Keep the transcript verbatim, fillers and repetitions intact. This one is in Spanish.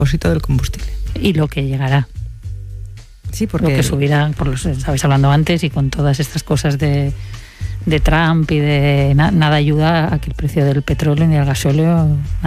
propósito del combustible. Y lo que llegará. Sí, porque... Lo que subirá, por los estabais hablando antes, y con todas estas cosas de, de Trump y de... Na, nada ayuda a que el precio del petróleo ni del gasóleo...